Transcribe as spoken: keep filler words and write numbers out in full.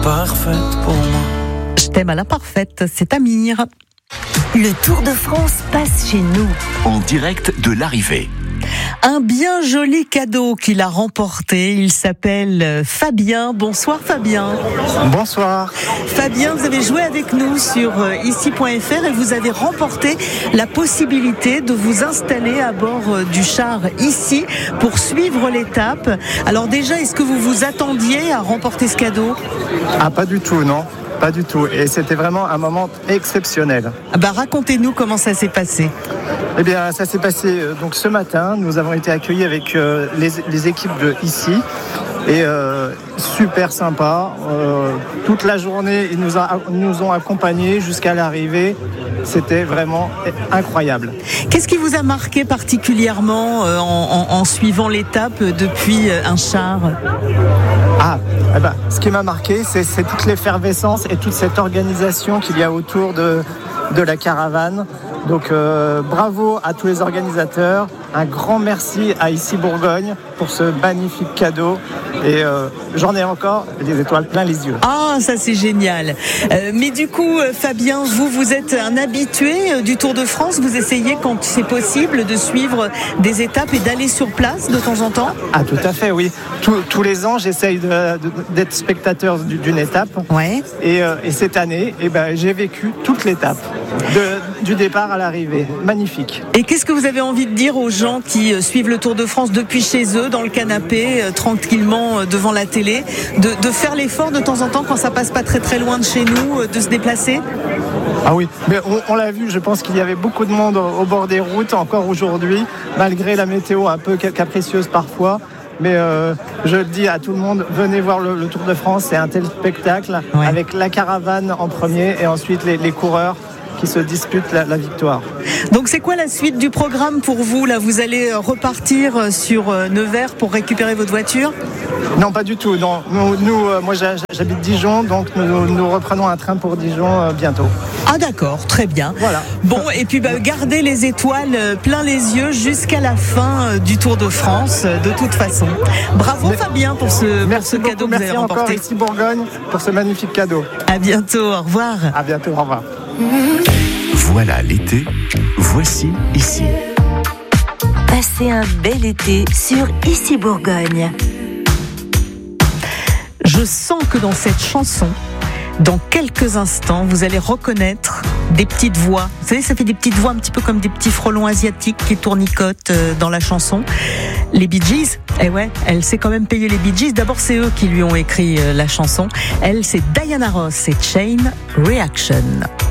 parfaite pour moi. Je t'aime à la parfaite, c'est Amir. Le Tour de France passe chez nous. En direct de l'arrivée. Un bien joli cadeau qu'il a remporté. Il s'appelle Fabien. Bonsoir Fabien. Bonsoir. Fabien, vous avez joué avec nous sur ici point f r et vous avez remporté la possibilité de vous installer à bord du char ici pour suivre l'étape. Alors déjà, est-ce que vous vous attendiez à remporter ce cadeau ? Ah, pas du tout, non. Pas du tout. Et c'était vraiment un moment exceptionnel. Ah bah, racontez-nous comment ça s'est passé. Eh bien, ça s'est passé euh, donc ce matin. Nous avons été accueillis avec euh, les, les équipes de ici. Et euh, super sympa. Euh, toute la journée, ils nous, a, nous ont accompagnés jusqu'à l'arrivée. C'était vraiment incroyable. Qu'est-ce qui vous a marqué particulièrement euh, en, en, en suivant l'étape depuis un char ? Ah, eh ben, ce qui m'a marqué, c'est, c'est toute l'effervescence et toute cette organisation qu'il y a autour de, de la caravane. Donc euh, bravo à tous les organisateurs, un grand merci à Ici Bourgogne pour ce magnifique cadeau et euh, j'en ai encore les étoiles plein les yeux. Ah, ça c'est génial. Euh, mais du coup Fabien, vous vous êtes un habitué du Tour de France, vous essayez quand c'est possible de suivre des étapes et d'aller sur place de temps en temps ? Ah tout à fait, oui. Tous, tous les ans j'essaye de, de, d'être spectateur d'une étape. Ouais. Et, euh, et cette année, eh ben, j'ai vécu toute l'étape, de, du départ à l'arrivée. Magnifique. Et qu'est-ce que vous avez envie de dire aux gens qui euh, suivent le Tour de France depuis chez eux, dans le canapé, euh, tranquillement euh, devant la télé, de, de faire l'effort de temps en temps, quand ça passe pas très très loin de chez nous, euh, de se déplacer ? Ah oui, mais on, on l'a vu, je pense qu'il y avait beaucoup de monde au, au bord des routes encore aujourd'hui, malgré la météo un peu capricieuse parfois. Mais euh, je le dis à tout le monde, venez voir le, le Tour de France, c'est un tel spectacle, ouais. Avec la caravane en premier et ensuite les, les coureurs qui se disputent la, la victoire. Donc c'est quoi la suite du programme pour vous là ? Vous allez repartir sur Nevers pour récupérer votre voiture ? Non, pas du tout. Non. Nous, nous euh, moi j'habite Dijon, donc nous, nous reprenons un train pour Dijon euh, bientôt. Ah d'accord, très bien. Voilà. Bon, et puis bah, gardez les étoiles plein les yeux jusqu'à la fin du Tour de France, de toute façon. Bravo Mais, Fabien pour ce, pour ce cadeau que vous avez remporté. Merci encore Ici Bourgogne pour ce magnifique cadeau. À bientôt, au revoir. À bientôt, au revoir. Voilà l'été, voici Ici. Passez un bel été sur Ici Bourgogne. Je sens que dans cette chanson, dans quelques instants, vous allez reconnaître des petites voix. Vous savez, ça fait des petites voix un petit peu comme des petits frelons asiatiques qui tournicotent dans la chanson. Les Bee Gees, eh ouais, elle s'est quand même payée les Bee Gees. D'abord, c'est eux qui lui ont écrit la chanson. Elle, c'est Diana Ross et Chain Reaction.